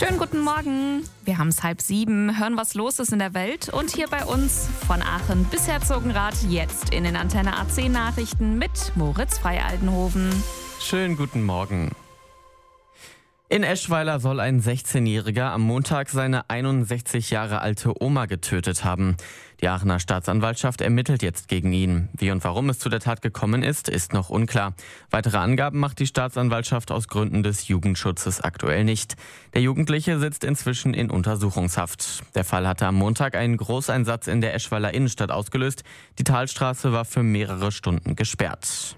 Schönen guten Morgen. Wir haben es 6:30, hören, was los ist in der Welt. Und hier bei uns von Aachen bis Herzogenrath jetzt in den Antenne AC Nachrichten mit Moritz Freialdenhofen. Schönen guten Morgen. In Eschweiler soll ein 16-Jähriger am Montag seine 61 Jahre alte Oma getötet haben. Die Aachener Staatsanwaltschaft ermittelt jetzt gegen ihn. Wie und warum es zu der Tat gekommen ist noch unklar. Weitere Angaben macht die Staatsanwaltschaft aus Gründen des Jugendschutzes aktuell nicht. Der Jugendliche sitzt inzwischen in Untersuchungshaft. Der Fall hatte am Montag einen Großeinsatz in der Eschweiler Innenstadt ausgelöst. Die Talstraße war für mehrere Stunden gesperrt.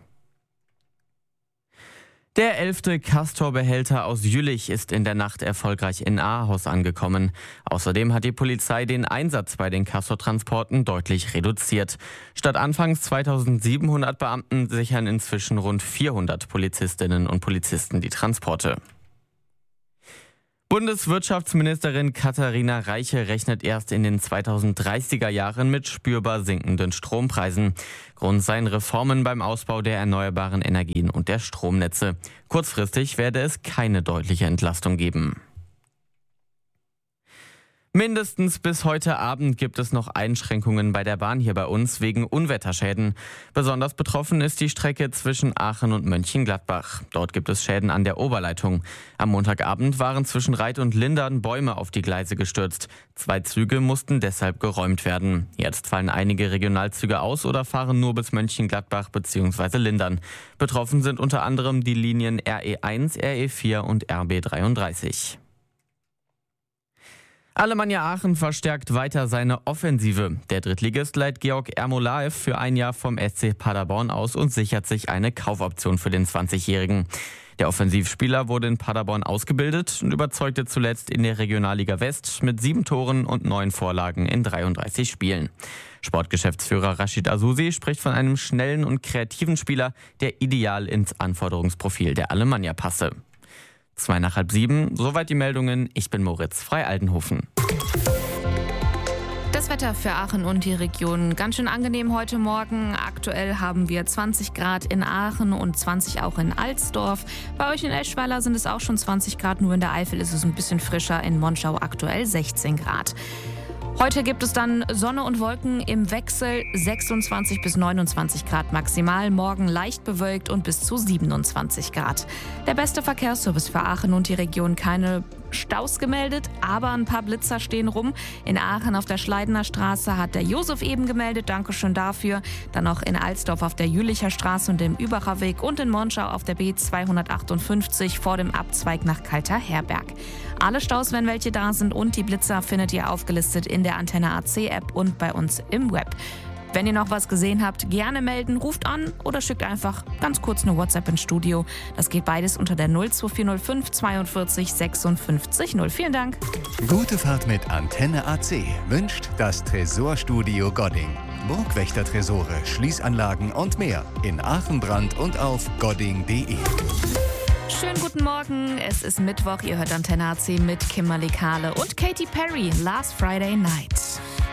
Der 11. Castor-Behälter aus Jülich ist in der Nacht erfolgreich in Ahaus angekommen. Außerdem hat die Polizei den Einsatz bei den Castor-Transporten deutlich reduziert. Statt anfangs 2700 Beamten sichern inzwischen rund 400 Polizistinnen und Polizisten die Transporte. Bundeswirtschaftsministerin Katharina Reiche rechnet erst in den 2030er Jahren mit spürbar sinkenden Strompreisen. Grund seien Reformen beim Ausbau der erneuerbaren Energien und der Stromnetze. Kurzfristig werde es keine deutliche Entlastung geben. Mindestens bis heute Abend gibt es noch Einschränkungen bei der Bahn hier bei uns wegen Unwetterschäden. Besonders betroffen ist die Strecke zwischen Aachen und Mönchengladbach. Dort gibt es Schäden an der Oberleitung. Am Montagabend waren zwischen Reit und Lindern Bäume auf die Gleise gestürzt. 2 Züge mussten deshalb geräumt werden. Jetzt fallen einige Regionalzüge aus oder fahren nur bis Mönchengladbach bzw. Lindern. Betroffen sind unter anderem die Linien RE1, RE4 und RB33. Alemannia Aachen verstärkt weiter seine Offensive. Der Drittligist leiht Georg Ermolaev für ein Jahr vom SC Paderborn aus und sichert sich eine Kaufoption für den 20-Jährigen. Der Offensivspieler wurde in Paderborn ausgebildet und überzeugte zuletzt in der Regionalliga West mit 7 Toren und 9 Vorlagen in 33 Spielen. Sportgeschäftsführer Rashid Azusi spricht von einem schnellen und kreativen Spieler, der ideal ins Anforderungsprofil der Alemannia passe. 6:30, soweit die Meldungen. Ich bin Moritz Freialdenhofen. Das Wetter für Aachen und die Region ganz schön angenehm heute Morgen. Aktuell haben wir 20 Grad in Aachen und 20 auch in Alsdorf. Bei euch in Eschweiler sind es auch schon 20 Grad, nur in der Eifel ist es ein bisschen frischer. In Monschau aktuell 16 Grad. Heute gibt es dann Sonne und Wolken im Wechsel, 26 bis 29 Grad maximal, morgen leicht bewölkt und bis zu 27 Grad. Der beste Verkehrsservice für Aachen und die Region, keine Staus gemeldet, aber ein paar Blitzer stehen rum. In Aachen auf der Schleidener Straße hat der Josef eben gemeldet, Dankeschön dafür. Dann noch in Alsdorf auf der Jülicher Straße und dem Übacher Weg und in Monschau auf der B258 vor dem Abzweig nach Kalter Herberg. Alle Staus, wenn welche da sind, und die Blitzer findet ihr aufgelistet in der Antenne AC App und bei uns im Web. Wenn ihr noch was gesehen habt, gerne melden, ruft an oder schickt einfach ganz kurz eine WhatsApp ins Studio. Das geht beides unter der 02405 42 56 0. Vielen Dank. Gute Fahrt mit Antenne AC wünscht das Tresorstudio Godding. Burgwächter-Tresore, Schließanlagen und mehr in Aachen, Brand und auf godding.de. Schönen guten Morgen, es ist Mittwoch, ihr hört Antenne AC mit Kimberly Kahle und Katy Perry, Last Friday Night.